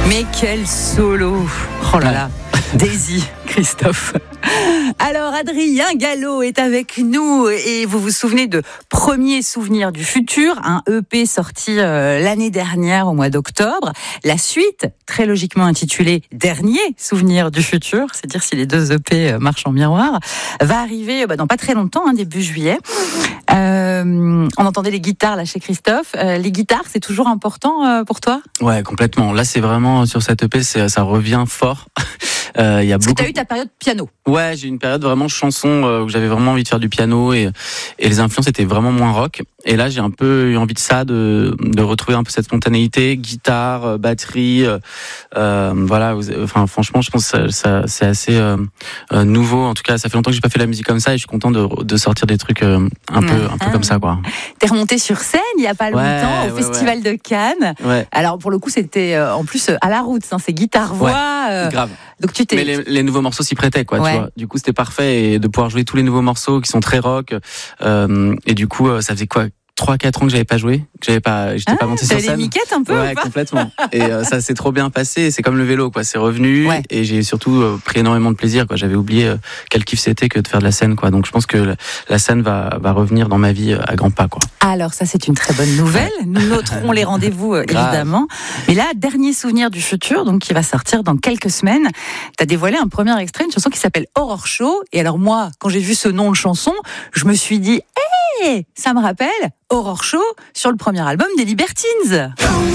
Mais quel solo! Oh là là! Daisy, Christophe. Alors, Adrien Gallo est avec nous et vous vous souvenez de Premier Souvenir du Futur, un EP sorti l'année dernière au mois d'octobre. La suite, très logiquement intitulée Dernier Souvenir du Futur, c'est dire si les deux EP marchent en miroir, va arriver dans pas très longtemps, début juillet. On entendait les guitares là chez Christophe. Les guitares, c'est toujours important pour toi ? Ouais, complètement. Là, c'est vraiment sur cette EP, ça revient fort. Parce que tu as eu ta période piano. Ouais, j'ai eu une période vraiment chanson où j'avais vraiment envie de faire du piano et les influences étaient vraiment moins rock. Et là, j'ai un peu eu envie de ça, de retrouver un peu cette spontanéité, guitare, batterie. Voilà. Enfin, franchement, je pense que c'est assez nouveau. En tout cas, ça fait longtemps que j'ai pas fait la musique comme ça et je suis content de sortir des trucs un peu comme ça, quoi. T'es remonté sur scène il y a pas longtemps au Festival de Cannes. Ouais. Alors pour le coup, c'était en plus à la route, c'est guitare-voix. Grave. Donc mais les nouveaux morceaux s'y prêtaient, quoi. Ouais. Tu vois. Du coup, c'était parfait et de pouvoir jouer tous les nouveaux morceaux qui sont très rock. Et du coup, ça faisait quoi 3-4 ans que j'avais pas joué, j'étais pas monté sur scène. T'avais des miquettes un peu Ouais, ou pas complètement. Et ça s'est trop bien passé. C'est comme le vélo, quoi. C'est revenu et j'ai surtout pris énormément de plaisir, quoi. J'avais oublié quel kiff c'était que de faire de la scène, quoi. Donc je pense que la scène va revenir dans ma vie à grands pas, quoi. Alors ça, c'est une très bonne nouvelle. Nous noterons les rendez-vous évidemment. Et là, Dernier Souvenir du Futur, donc qui va sortir dans quelques semaines. T'as dévoilé un premier extrait, une chanson qui s'appelle Horror Show. Et alors moi, quand j'ai vu ce nom de chanson, je me suis dit, ça me rappelle Horror Show sur le premier album des Libertines.